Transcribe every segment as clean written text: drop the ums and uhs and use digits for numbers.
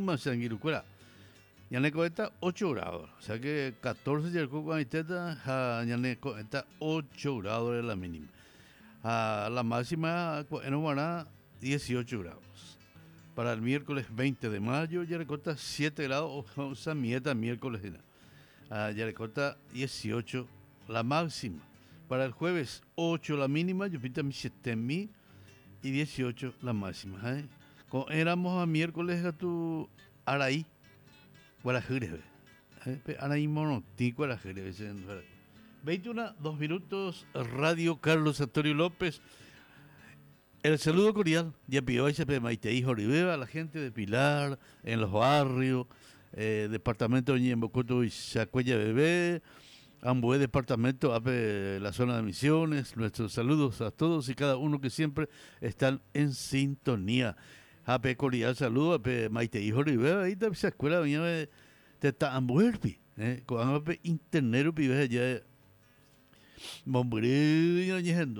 mínima Sanguirucuera. Yaneco está 8 grados, o sea que 14 ya con Iteta, Yaneco está 8 grados es la mínima. La máxima en Humaná 18 grados. Para el miércoles 20 de mayo, Yarecota 7 grados, o sea, mieta miércoles. Yarecota 18 la máxima. Para el jueves 8 la mínima, Yupita mi 7.000 y 18 la máxima. Como éramos a miércoles a tu Araí. Guarajire, Araí Monotí, Guarajire. 21, 2 minutos, Radio Carlos Antonio López. El saludo cordial, ya pidió ese Maiteí Joribeba, a la gente de Pilar, en los barrios, departamento de Ñembocoto y Chacuella Bebé, Ambué, departamento, la zona de Misiones. Nuestros saludos a todos y cada uno que siempre están en sintonía. Ape cordial saludo, ape Maiteí Joribeba, ahí está esa escuela, te está Ambuerpi, con ape internero pibe allá, Mombrilla,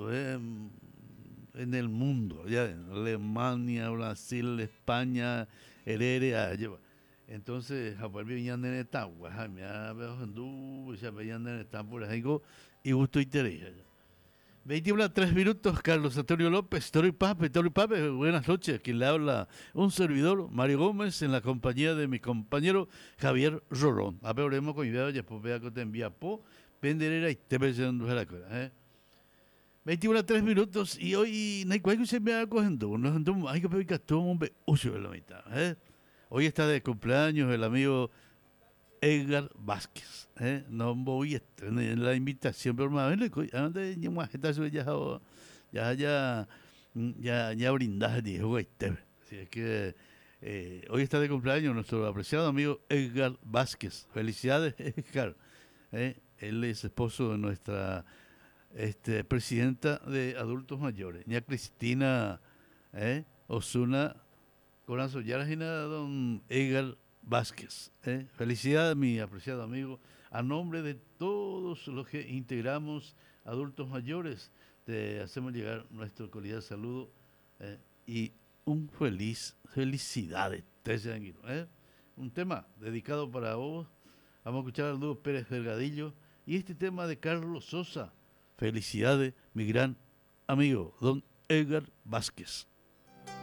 en el mundo, ya en Alemania, Brasil, España, Heredia, lleva. Entonces, Japón venían en esta, Guajamia, Hindú, ya venían en esta por ahí, y gusto y interés. 21 3 minutos, Carlos Antonio López, Tori Pape, buenas noches, quien le habla, un servidor, Mario Gómez, en la compañía de mi compañero Javier Rolón. A ver, oremos con idea, ya pues vea que te envía po, penderera y te pensando la cosa, 21 3 minutos y hoy no hay cual que se me ha cogiendo, no hay que pedir que todo un uso de la mitad, Hoy está de cumpleaños el amigo Edgar Vázquez, no voy a tener la invitación, pero más bien ya brindaste, dijo, así es que hoy está de cumpleaños nuestro apreciado amigo Edgar Vázquez. Felicidades, Edgar. Él es esposo de nuestra presidenta de adultos mayores, ña Cristina Osuna Corazón Yarajina, don Edgar Vázquez. Felicidades, mi apreciado amigo. A nombre de todos los que integramos adultos mayores, te hacemos llegar nuestro cordial saludo y un felicidades. Un tema dedicado para vos. Vamos a escuchar al dúo Pérez Delgadillo y este tema de Carlos Sosa. Felicidades, mi gran amigo, don Edgar Vázquez.